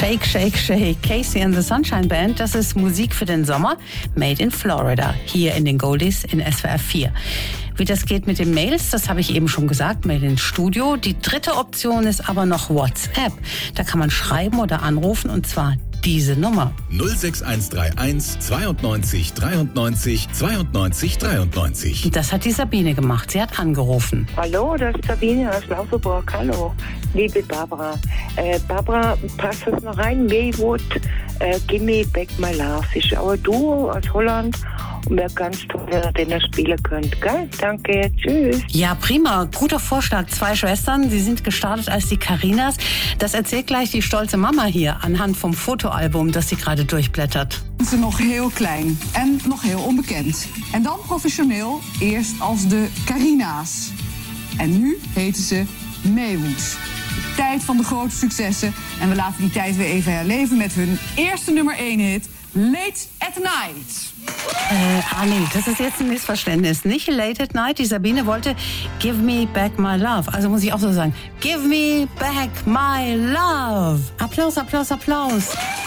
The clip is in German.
Shake, Shake, Shake. Casey and the Sunshine Band, das ist Musik für den Sommer, made in Florida, hier in den Goldies in SWR 4. Wie das geht mit den Mails, das habe ich eben schon gesagt, Mail ins Studio. Die dritte Option ist aber noch WhatsApp. Da kann man schreiben oder anrufen und zwar diese Nummer. 06131 92 93 92 93. Das hat die Sabine gemacht. Sie hat angerufen. Hallo, das ist Sabine aus Laufenburg. Hallo, liebe Barbara. Barbara, passt das noch rein? Maywood, Gimme Back My Love. Ist auch du aus Holland. Und wäre ganz toll, wenn ihr den spielen könnt. Gell? Danke, tschüss. Ja, prima. Guter Vorschlag. 2 Schwestern, sie sind gestartet als die Carinas. Das erzählt gleich die stolze Mama hier anhand vom Fotoalbum, das sie gerade durchblättert. Ze nog heel klein en nog heel onbekend. En dan professioneel, eerst als de Carina's. En nu heten ze Maywood. Tijd van de grote successen. En we laten die tijd weer even herleven met hun eerste nummer 1 hit, Late at Night. Nee, das ist jetzt ein Missverständnis. Nicht Late at Night. Die Sabine wollte Give Me Back My Love. Also muss ich auch so sagen. Give Me Back My Love. Applaus, Applaus, Applaus.